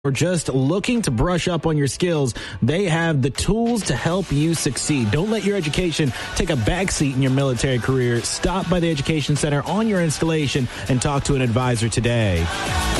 or just looking to brush up on your skills, they have the tools to help you succeed. Don't let your education take a backseat in your military career. Stop by the Education Center on your installation and talk to an advisor today.